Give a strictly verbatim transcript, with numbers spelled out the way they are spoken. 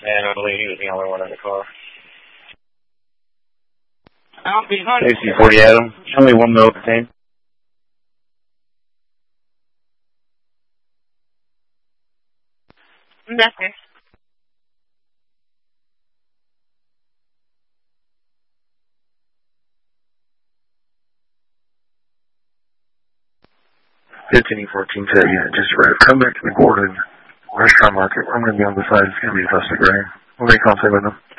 And I believe he was the only one in the car. Out behind. Stacy forty Adam. Only one mil contained. Nothing. fifteen fourteen said, yeah, just arrived. Come back to the Gordon Restaurant Market. I'm going to be on the side. It's going to be a dusty rain. We'll make contact with them.